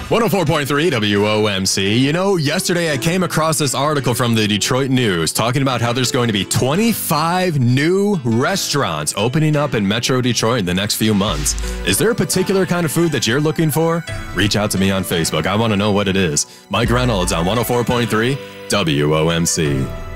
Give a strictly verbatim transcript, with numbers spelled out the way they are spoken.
one oh four point three W O M C. You know, yesterday I came across this article from the Detroit News talking about how there's going to be twenty-five new restaurants opening up in Metro Detroit in the next few months. Is there a particular kind of food that you're looking for? Reach out to me on Facebook. I want to know what it is. Mike Reynolds on one oh four point three W O M C.